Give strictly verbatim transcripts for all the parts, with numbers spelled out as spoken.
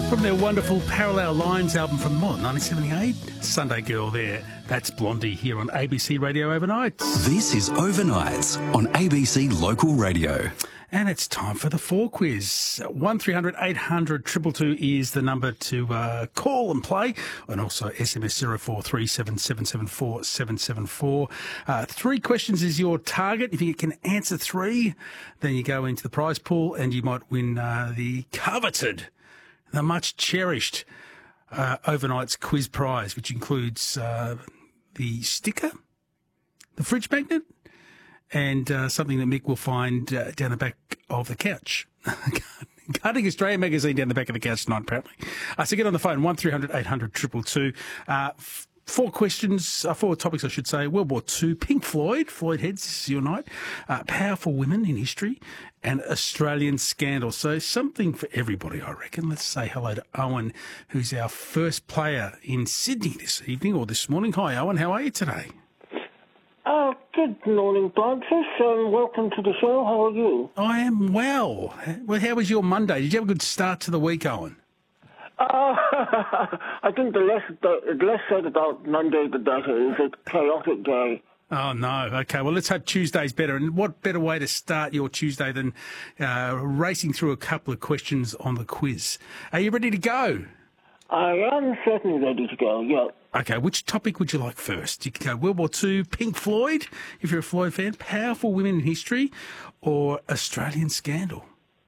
From their wonderful Parallel Lines album from what, nineteen seventy-eight? Sunday Girl there. That's Blondie here on A B C Radio Overnights. This is Overnights on A B C Local Radio. And it's time for the four quiz. one three hundred eight hundred two two two is the number to uh, call and play. And also S M S zero four three seven seven seven four seven seven four. Uh, three questions is your target. If you can answer three, then you go into the prize pool and you might win uh, the coveted, the much cherished uh, Overnights quiz prize, which includes uh, the sticker, the fridge magnet, and uh, something that Mick will find uh, down the back of the couch. Gardening Australia magazine down the back of the couch tonight, apparently. Uh, so get on the phone, one three hundred eight hundred two two two. Uh, f- four questions, uh, four topics, I should say. World War Two, Pink Floyd, Floyd Heads, this is your night. Uh, powerful women in history, and Australian scandal. So something for everybody, I reckon. Let's say hello to Owen, who's our first player in Sydney this evening or this morning. Hi, Owen. How are you today? Uh, good morning, Francis. Um, welcome to the show. How are you? I am well. Well, how was your Monday? Did you have a good start to the week, Owen? Uh, I think the less, the less said about Monday, the better. It's a chaotic day. Oh, no. Okay, well, let's hope Tuesday's better. And what better way to start your Tuesday than uh, racing through a couple of questions on the quiz? Are you ready to go? I am certainly ready to go, yeah. Okay, which topic would you like first? You can go World War Two, Pink Floyd, if you're a Floyd fan, powerful women in history, or Australian scandal?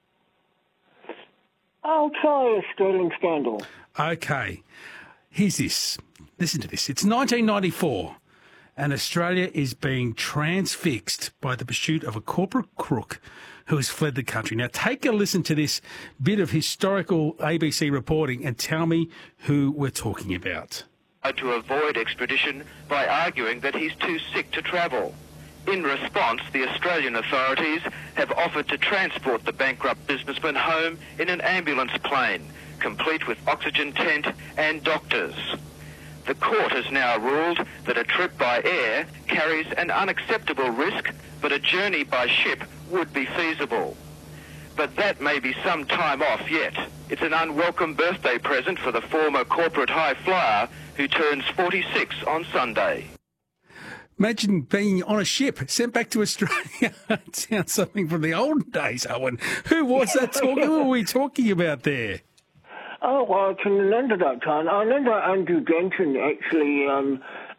I'll try Australian scandal. Okay, here's this. Listen to this. It's nineteen ninety-four, and Australia is being transfixed by the pursuit of a corporate crook who has fled the country. Now, take a listen to this bit of historical A B C reporting and tell me who we're talking about. To avoid extradition by arguing that he's too sick to travel. In response, the Australian authorities have offered to transport the bankrupt businessman home in an ambulance plane, complete with oxygen tent and doctors. The court has now ruled that a trip by air carries an unacceptable risk, but a journey by ship would be feasible. But that may be some time off yet. It's an unwelcome birthday present for the former corporate high flyer who turns forty-six on Sunday. Imagine being on a ship sent back to Australia. It sounds something from the old days, Owen. Who was that talking? Who were we talking about there? Oh, well, I can remember that time. I remember Andrew Denton actually um,